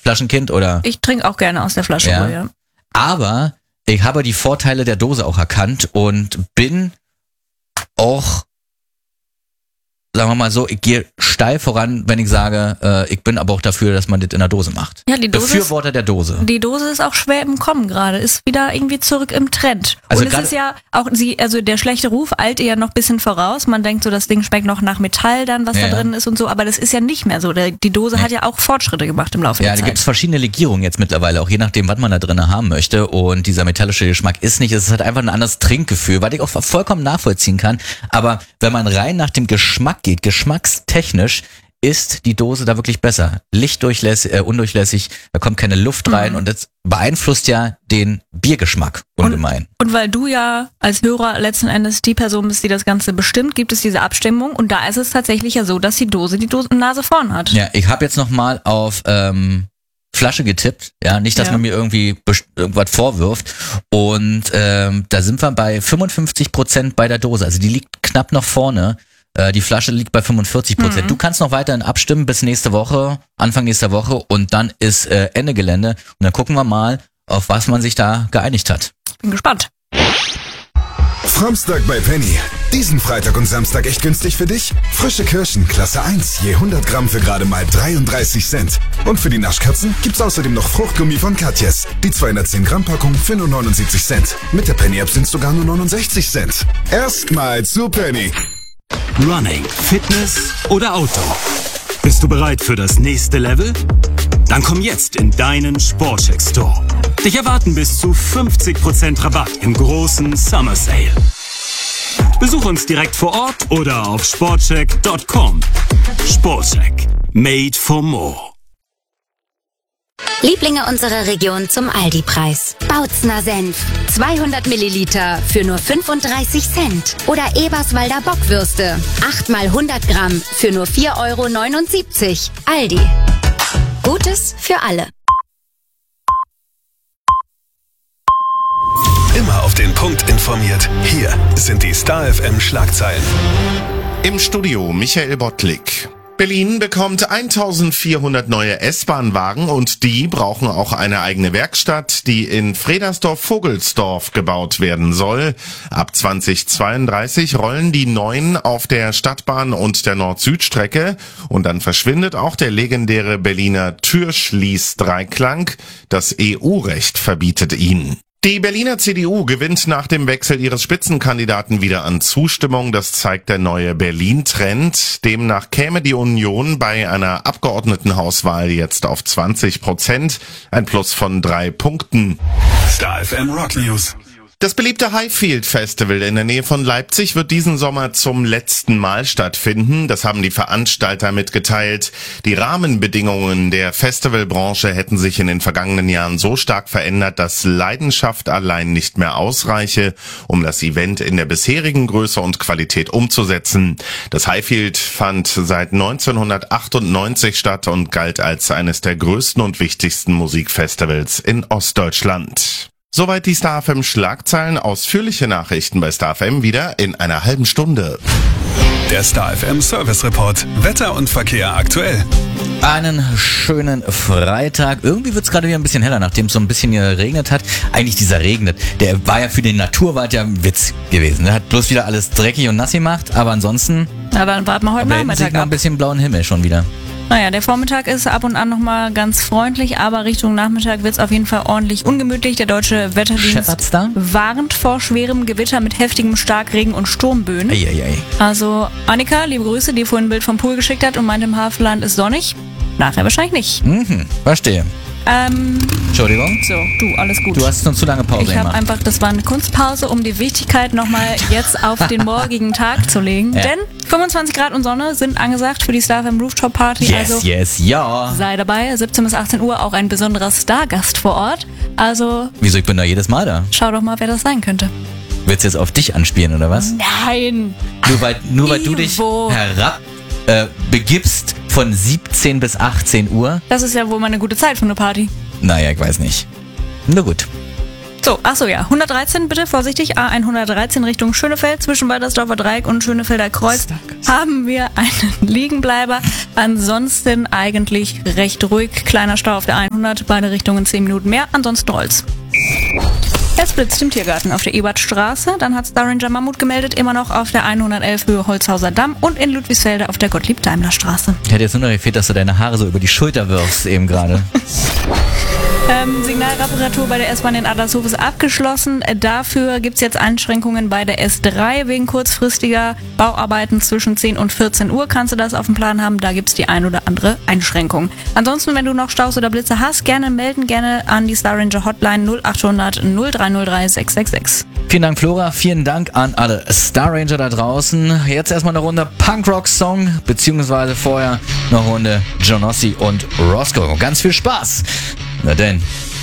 Flaschenkind, oder? Ich trinke auch gerne aus der Flasche, ja. Aber ich habe die Vorteile der Dose auch erkannt und bin auch, sagen wir mal so, ich gehe steil voran, wenn ich sage, ich bin aber auch dafür, dass man das in der Dose macht. Ja, die Dose Befürworter der Dose. Die Dose ist auch schwer im Kommen gerade, ist wieder irgendwie zurück im Trend. Also und es ist ja auch, also der schlechte Ruf eilt ihr ja noch ein bisschen voraus. Man denkt so, das Ding schmeckt noch nach Metall dann, was da drin ist und so, aber das ist ja nicht mehr so. Die Dose hat ja auch Fortschritte gemacht im Laufe der Zeit. Ja, da gibt's verschiedene Legierungen jetzt mittlerweile, auch je nachdem, was man da drin haben möchte. Und dieser metallische Geschmack ist nicht, es hat einfach ein anderes Trinkgefühl, was ich auch vollkommen nachvollziehen kann. Aber wenn man rein nach dem Geschmack geht, geschmackstechnisch, ist die Dose da wirklich besser. Lichtdurchlässig, undurchlässig, da kommt keine Luft rein und das beeinflusst ja den Biergeschmack ungemein. Und weil du ja als Hörer letzten Endes die Person bist, die das Ganze bestimmt, gibt es diese Abstimmung und da ist es tatsächlich ja so, dass die Nase vorn hat. Ja, ich habe jetzt nochmal auf Flasche getippt, ja, nicht, dass man mir irgendwie irgendwas vorwirft und da sind wir bei 55% bei der Dose, also die liegt knapp noch vorne. Die Flasche liegt bei 45%. Du kannst noch weiterhin abstimmen bis nächste Woche, Anfang nächster Woche und dann ist Ende Gelände. Und dann gucken wir mal, auf was man sich da geeinigt hat. Bin gespannt. Framstag bei Penny. Diesen Freitag und Samstag echt günstig für dich? Frische Kirschen, Klasse 1, je 100 Gramm für gerade mal 33 Cent. Und für die Naschkatzen gibt's außerdem noch Fruchtgummi von Katjes. Die 210 Gramm Packung für nur 79 Cent. Mit der Penny-App sind's sogar nur 69 Cent. Erstmal zu Penny. Running, Fitness oder Outdoor? Bist du bereit für das nächste Level? Dann komm jetzt in deinen Sportcheck Store. Dich erwarten bis zu 50% Rabatt im großen Summer Sale. Besuch uns direkt vor Ort oder auf sportcheck.com. Sportcheck. Made for more. Lieblinge unserer Region zum Aldi-Preis. Bautzner Senf. 200 Milliliter für nur 35 Cent. Oder Eberswalder Bockwürste. 8 mal 100 Gramm für nur 4,79 €. Aldi. Gutes für alle. Immer auf den Punkt informiert. Hier sind die Star FM Schlagzeilen. Im Studio Michael Bottlik. Berlin bekommt 1400 neue S-Bahn-Wagen und die brauchen auch eine eigene Werkstatt, die in Fredersdorf-Vogelsdorf gebaut werden soll. Ab 2032 rollen die neuen auf der Stadtbahn und der Nord-Süd-Strecke und dann verschwindet auch der legendäre Berliner Türschließ-Dreiklang. Das EU-Recht verbietet ihn. Die Berliner CDU gewinnt nach dem Wechsel ihres Spitzenkandidaten wieder an Zustimmung. Das zeigt der neue Berlin-Trend. Demnach käme die Union bei einer Abgeordnetenhauswahl jetzt auf 20%, ein Plus von 3 Punkten. Star FM Rock News. Das beliebte Highfield Festival in der Nähe von Leipzig wird diesen Sommer zum letzten Mal stattfinden. Das haben die Veranstalter mitgeteilt. Die Rahmenbedingungen der Festivalbranche hätten sich in den vergangenen Jahren so stark verändert, dass Leidenschaft allein nicht mehr ausreiche, um das Event in der bisherigen Größe und Qualität umzusetzen. Das Highfield fand seit 1998 statt und galt als eines der größten und wichtigsten Musikfestivals in Ostdeutschland. Soweit die Star FM Schlagzeilen. Ausführliche Nachrichten bei Star FM wieder in einer halben Stunde. Der Star FM Service Report. Wetter und Verkehr aktuell. Einen schönen Freitag. Irgendwie wird's gerade wieder ein bisschen heller, nachdem es so ein bisschen geregnet hat. Eigentlich dieser Regnet, der war ja für die Naturwald ja ein Witz gewesen. Der hat bloß wieder alles dreckig und nass gemacht, aber ansonsten... Ja, dann warten wir heute Nachmittag sieht man ein bisschen blauen Himmel schon wieder. Naja, der Vormittag ist ab und an nochmal ganz freundlich, aber Richtung Nachmittag wird's auf jeden Fall ordentlich ungemütlich. Der deutsche Wetterdienst warnt vor schwerem Gewitter mit heftigem Starkregen und Sturmböen. Eieiei. Also Annika, liebe Grüße, die vorhin ein Bild vom Pool geschickt hat und meinte, im Havelland ist sonnig. Nachher wahrscheinlich nicht. Verstehe. Entschuldigung. So, du, alles gut. Du hast uns zu lange Pause gemacht. Ich habe einfach, das war eine Kunstpause, um die Wichtigkeit nochmal jetzt auf den morgigen Tag zu legen. Ja. Denn 25 Grad und Sonne sind angesagt für die Star FM Rooftop Party. Ja. Sei dabei, 17 bis 18 Uhr, auch ein besonderer Stargast vor Ort. Also... Wieso, ich bin da jedes Mal da. Schau doch mal, wer das sein könnte. Willst du jetzt auf dich anspielen, oder was? Nein. Nur weil du dich herab begibst von 17 bis 18 Uhr. Das ist ja wohl mal eine gute Zeit für eine Party. Naja, ich weiß nicht. Na gut. So, achso, ja. 113 bitte, vorsichtig. A113 Richtung Schönefeld. Zwischen Waltersdorfer Dreieck und Schönefelder Kreuz haben wir einen Liegenbleiber. Ansonsten eigentlich recht ruhig. Kleiner Stau auf der 100, beide Richtungen 10 Minuten mehr. Ansonsten rollt's. Es blitzt im Tiergarten auf der Ebertstraße. Dann hat Star Ranger Mammut gemeldet, immer noch auf der 111 Höhe Holzhauser Damm und in Ludwigsfelde auf der Gottlieb-Daimler-Straße. Hätte jetzt nur noch gefehlt, dass du deine Haare so über die Schulter wirfst eben gerade. Signalreparatur bei der S-Bahn in Adlershof ist abgeschlossen. Dafür gibt's jetzt Einschränkungen bei der S3 wegen kurzfristiger Bauarbeiten zwischen 10 und 14 Uhr. Kannst du das auf dem Plan haben? Da gibt's die ein oder andere Einschränkung. Ansonsten, wenn du noch Staus oder Blitze hast, gerne melden, gerne an die Star Ranger Hotline 0800 0303 666. Vielen Dank, Flora. Vielen Dank an alle Star Ranger da draußen. Jetzt erstmal eine Runde Punkrock-Song, beziehungsweise vorher eine Runde Johnossi und Roscoe. Ganz viel Spaß. Na denn.